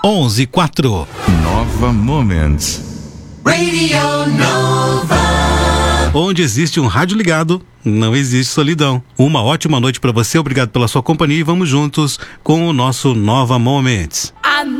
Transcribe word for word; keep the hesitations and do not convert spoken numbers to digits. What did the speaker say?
onze e quatro. Nova Moments. Radio Nova. Onde existe um rádio ligado, não existe solidão. Uma ótima noite para você, obrigado pela sua companhia e vamos juntos com o nosso Nova Moments.